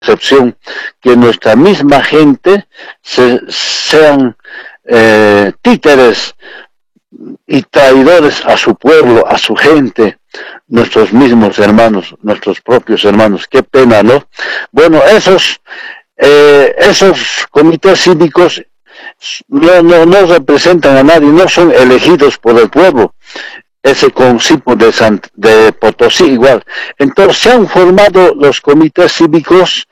excepción, que nuestra misma gente sean títeres y traidores a su pueblo, a su gente, nuestros mismos hermanos, nuestros propios hermanos. Qué pena, ¿no? Bueno, esos comités cívicos no representan a nadie, no son elegidos por el pueblo. Ese Concipo de Potosí igual. Entonces se han formado los comités cívicos,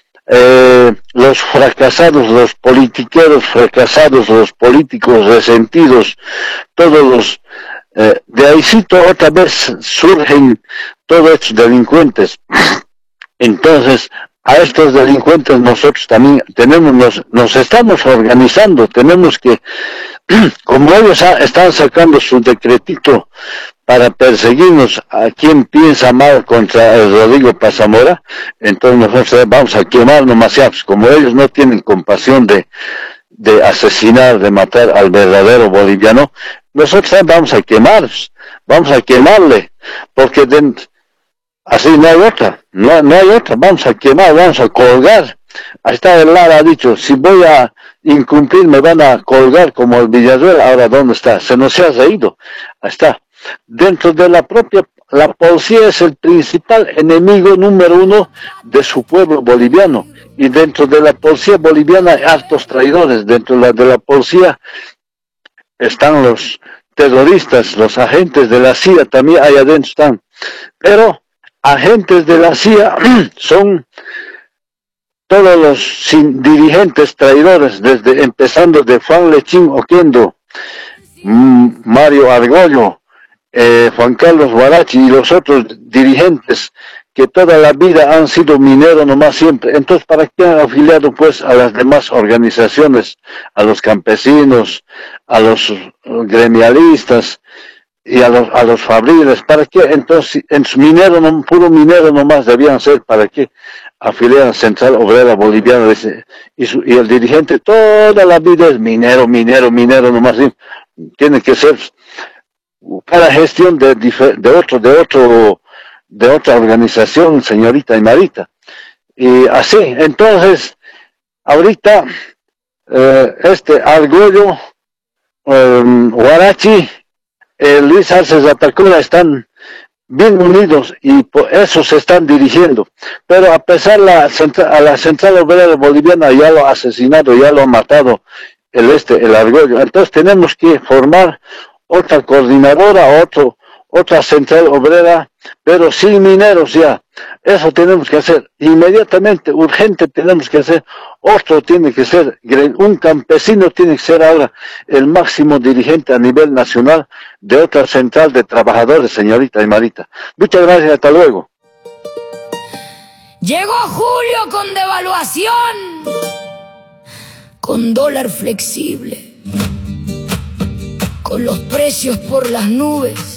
los fracasados, los politiqueros fracasados, los políticos resentidos, todos los de ahícito otra vez surgen todos estos delincuentes. Entonces a estos delincuentes nosotros también nos estamos organizando, tenemos que, como ellos están sacando su decretito para perseguirnos a quien piensa mal contra el Rodrigo Paz-Zamora, entonces nosotros vamos a quemar nomás, como ellos no tienen compasión de asesinar, de matar al verdadero boliviano, nosotros vamos a quemarle, porque así no hay otra, no hay otra, vamos a quemar, vamos a colgar. Ahí está, el Lara ha dicho, si voy a incumplir me van a colgar como el Villazuela. Ahora, ¿dónde está? Se nos ha reído. Ahí está. Dentro de la policía es el principal enemigo número uno de su pueblo boliviano. Y dentro de la policía boliviana hay hartos traidores. Dentro de la policía están los terroristas, los agentes de la CIA, también ahí adentro están. Pero agentes de la CIA son todos los dirigentes traidores, empezando de Juan Lechín Oquendo, Mario Argollo, Juan Carlos Guarachi y los otros dirigentes que toda la vida han sido mineros nomás siempre. Entonces, ¿para qué han afiliado pues a las demás organizaciones, a los campesinos, a los gremialistas y a los fabriles? ¿Para qué? Entonces, en su puro minero nomás debían ser. ¿Para qué afiliar a Central Obrera Boliviana? Y el dirigente toda la vida es minero nomás. ¿Sí? Tiene que ser cada gestión de otra organización, señorita y Marita. Y así, entonces, ahorita, Argollo, Guarachi, Luis Arce Zatacura están bien unidos y por eso se están dirigiendo. Pero a pesar a la Central Obrera Boliviana ya lo ha asesinado, ya lo ha matado el Argollo. Entonces tenemos que formar otra coordinadora, otra Central Obrera, pero sin mineros ya. Eso tenemos que hacer inmediatamente, urgente tenemos que hacer. Otro tiene que ser, un campesino tiene que ser ahora el máximo dirigente a nivel nacional de otra central de trabajadores, señorita y Marita. Muchas gracias, hasta luego. Llegó Julio con devaluación, con dólar flexible, con los precios por las nubes.